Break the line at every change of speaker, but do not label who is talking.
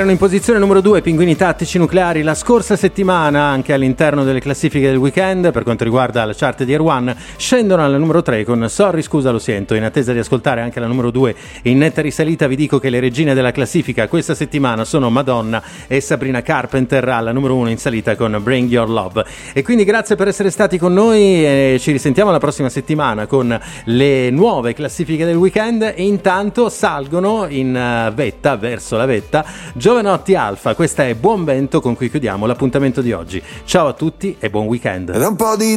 erano in posizione numero 2 Pinguini Tattici Nucleari la scorsa settimana, anche all'interno delle classifiche del weekend. Per quanto riguarda la chart di Air One, scendono alla numero 3 con Sorry scusa lo sento. In attesa di ascoltare anche la numero 2 in netta risalita, vi dico che le regine della classifica questa settimana sono Madonna e Sabrina Carpenter alla numero 1 in salita con Bring Your Love. E quindi grazie per essere stati con noi e ci risentiamo la prossima settimana con le nuove classifiche del weekend. E intanto salgono in vetta, verso la vetta, Giovanotti Alfa. Questa è Buon Vento, con cui chiudiamo l'appuntamento di oggi. Ciao a tutti e buon weekend.
Ed un po' di